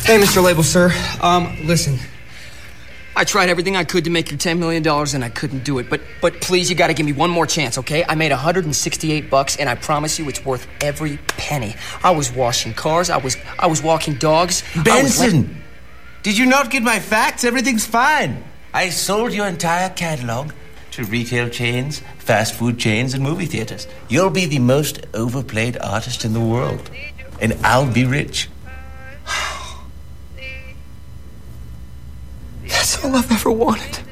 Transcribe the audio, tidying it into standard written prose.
Hey, Mr. Label, sir. Listen. I tried everything I could to make your $10 million, and I couldn't do it. But please, you gotta give me one more chance, okay? I made $168, and I promise you it's worth every penny. I was washing cars. I was walking dogs. Benson! Did you not get my facts? Everything's fine. I sold your entire catalog to retail chains, fast food chains, and movie theaters. You'll be the most overplayed artist in the world. And I'll be rich. That's all I've ever wanted.